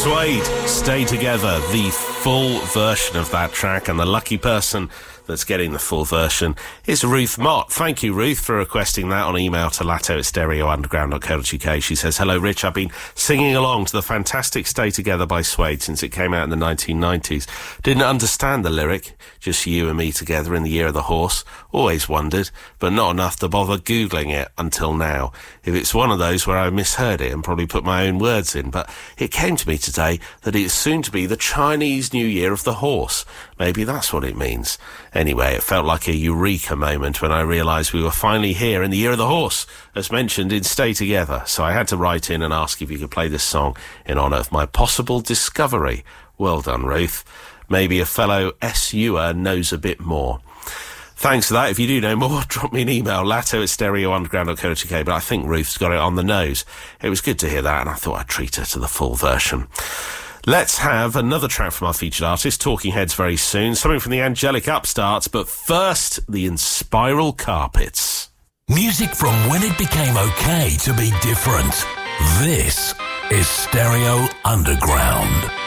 Suede, Stay Together, the full version of that track, and the lucky person that's getting the full version is Ruth Mott. Thank you, Ruth, for requesting that on email to latto@stereounderground.co.uk. She says, hello, Rich, I've been singing along to the fantastic Stay Together by Suede since it came out in the 1990s. Didn't understand the lyric, just you and me together in the year of the horse. Always wondered, but not enough to bother Googling it until now. If it's one of those where I misheard it and probably put my own words in, but it came to me today that it's soon to be the Chinese New Year of the horse. Maybe that's what it means. Anyway, it felt like a eureka moment when I realised we were finally here in the year of the horse, as mentioned in Stay Together. So I had to write in and ask if you could play this song in honour of my possible discovery. Well done, Ruth. Maybe a fellow SUer knows a bit more. Thanks for that. If you do know more, drop me an email, latto@stereounderground.co.uk, but I think Ruth's got it on the nose. It was good to hear that, and I thought I'd treat her to the full version. Let's have another track from our featured artist, Talking Heads, very soon. Something from the Angelic Upstarts, but first, the Inspiral Carpets. Music from when it became okay to be different. This is Stereo Underground.